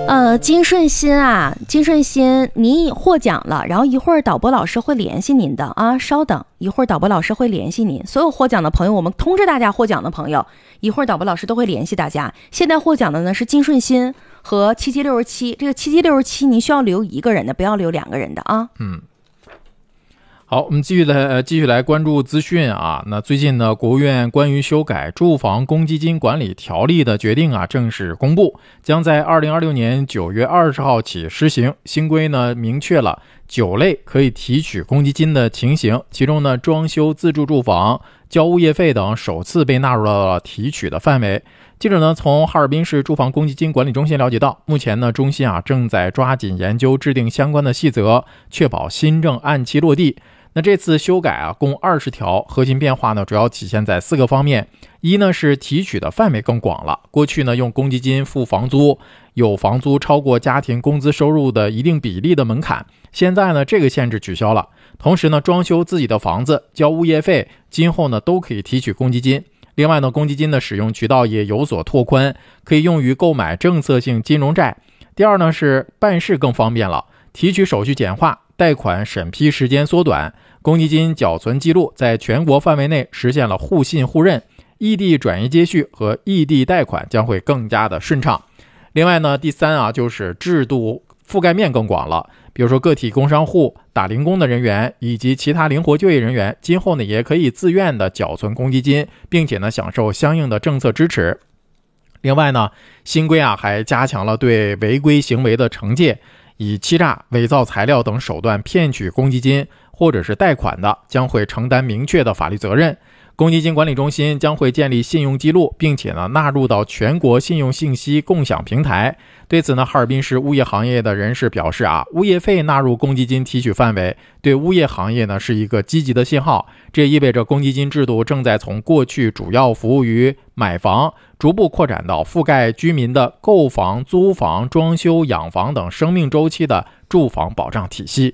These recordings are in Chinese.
金顺心啊，金顺心，你获奖了，然后一会儿导播老师会联系您的啊，稍等，一会儿导播老师会联系您。所有获奖的朋友，我们通知大家获奖的朋友，一会儿导播老师都会联系大家。现在获奖的呢是金顺心和7767，这个7767您需要留一个人的，不要留2个人的啊。 好，我们继续来关注资讯啊。那最近呢，国务院关于修改住房公积金管理条例的决定啊正式公布，将在2026年9月20号起施行。新规呢明确了9类可以提取公积金的情形，其中呢装修自住住房、交物业费等首次被纳入了提取的范围。记者呢从哈尔滨市住房公积金管理中心了解到，目前呢中心啊正在抓紧研究制定相关的细则，确保新政按期落地。那这次修改啊共20条，核心变化呢主要体现在4个方面。一呢是提取的范围更广了，过去呢用公积金付房租，有房租超过家庭工资收入的一定比例的门槛，现在呢这个限制取消了。同时呢装修自己的房子、交物业费，今后呢都可以提取公积金。另外呢公积金的使用渠道也有所拓宽，可以用于购买政策性金融债。第二呢是办事更方便了，提取手续简化，贷款审批时间缩短，公积金缴存记录在全国范围内实现了互信互认，异地转移接续和异地贷款将会更加的顺畅。另外呢，第三啊，就是制度覆盖面更广了，比如说个体工商户、打零工的人员以及其他灵活就业人员，今后呢也可以自愿的缴存公积金，并且呢享受相应的政策支持。另外呢，新规啊还加强了对违规行为的惩戒，以欺诈、伪造材料等手段骗取公积金或者是贷款的，将会承担明确的法律责任。公积金管理中心将会建立信用记录，并且呢纳入到全国信用信息共享平台。对此呢，哈尔滨市物业行业的人士表示啊，物业费纳入公积金提取范围，对物业行业呢是一个积极的信号。这也意味着公积金制度正在从过去主要服务于买房，逐步扩展到覆盖居民的购房、租房、装修、养房等生命周期的住房保障体系。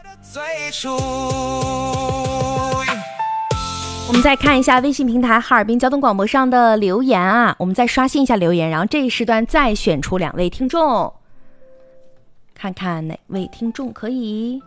我们再看一下微信平台哈尔滨交通广播上的留言啊，我们再刷新一下留言，然后这一时段再选出2位听众，看看哪位听众可以，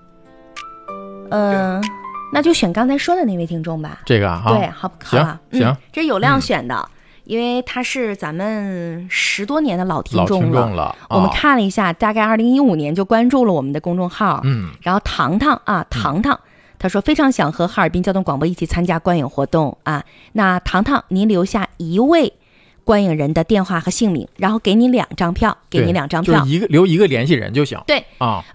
那就选刚才说的那位听众吧。 这个啊， 对，好吧， 行， 这是有亮选的，因为他是咱们10多年的老听众了。我们看了一下，大概2015年就关注了我们的公众号，然后糖糖他说非常想和哈尔滨交通广播一起参加观影活动啊。那糖糖，您留下1位观影人的电话和姓名，然后给你2张票，就是留一个联系人就行。对啊。